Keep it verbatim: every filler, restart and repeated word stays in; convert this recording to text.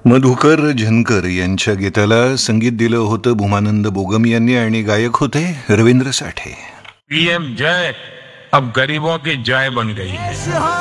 मधुकर झनकर यांच्या गीताला संगीत दिलं होतं भूमानंद बोगम यांनी आणि गायक होते रवींद्र साठे. पीएम जय अब गरीबों की जय बन गई है.